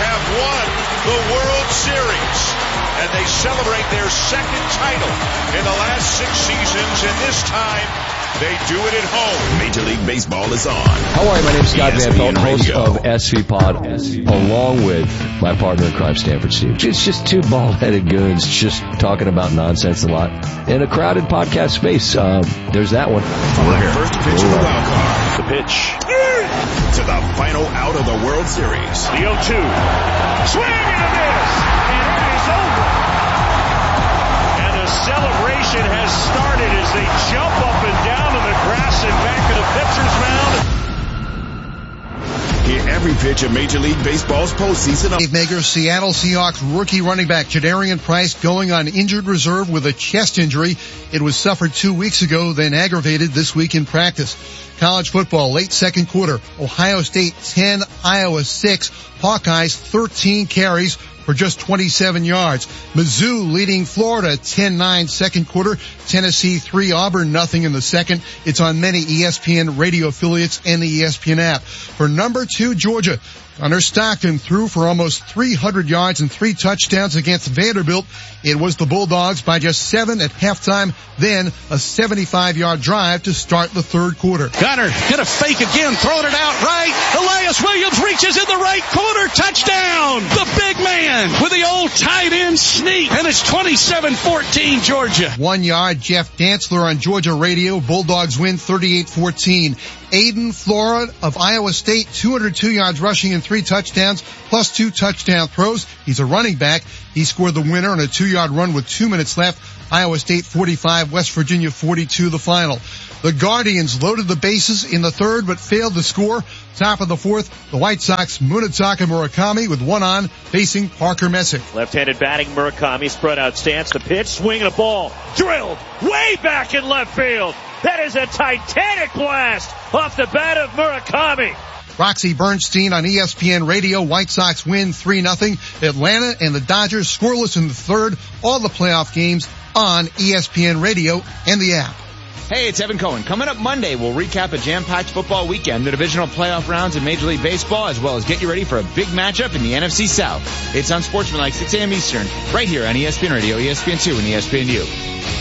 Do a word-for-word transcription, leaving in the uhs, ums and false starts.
have won the World Series, and they celebrate their second title in the last six seasons, and this time they do it at home. Major League Baseball is on. How are you? My name is Scott E S P Van N Pelt, host Radio. of S V Pod, along with my partner in crime, Stanford Steve. It's just two bald-headed goons just talking about nonsense a lot in a crowded podcast space. Um, there's that one. From the first pitch of the wild card. The pitch. To the final out of the World Series. The oh two. Swing and a miss. And it is over. And the celebration has started as they jump up and down in the grass and back of the pitcher's mound. Hear every pitch of Major League Baseball's postseason. Dave Mager, Seattle Seahawks rookie running back Jadarian Price going on injured reserve with a chest injury. It was suffered two weeks ago, then aggravated this week in practice. College football, late second quarter. Ohio State ten, Iowa six. Hawkeyes thirteen carries for just twenty-seven yards. Mizzou leading Florida ten nine second quarter. Tennessee three, Auburn nothing in the second. It's on many E S P N radio affiliates and the E S P N app. For number two, Georgia, Gunnar Stockton threw for almost three hundred yards and three touchdowns against Vanderbilt. It was the Bulldogs by just seven at halftime, then a seventy-five yard drive to start the third quarter. Gunnar gonna fake again, throwing it out right. Elias Williams reaches in the right corner, touchdown! The big man with the old tight end sneak, and it's twenty-seven fourteen Georgia. One yard, Jeff Dantzler on Georgia radio. Bulldogs win thirty-eight fourteen. Aiden Flora of Iowa State, two hundred two yards rushing and three touchdowns, plus two touchdown throws. He's a running back. He scored the winner on a two yard run with two minutes left. Iowa State forty-five, West Virginia forty-two, the final. The Guardians loaded the bases in the third but failed to score. Top of the fourth, the White Sox, Munetaka Murakami with one on, facing Parker Messick. Left-handed batting, Murakami, spread out stance, the pitch, swing and a ball, drilled way back in left field. That is a titanic blast off the bat of Murakami. Roxy Bernstein on E S P N Radio. White Sox win three nothing. Atlanta and the Dodgers scoreless in the third. All the playoff games on E S P N Radio and the app. Hey, it's Evan Cohen. Coming up Monday, we'll recap a jam-packed football weekend, the divisional playoff rounds in Major League Baseball, as well as get you ready for a big matchup in the N F C South. It's on Sportsmanlike, six a.m. Eastern, right here on E S P N Radio, E S P N two, and E S P N U.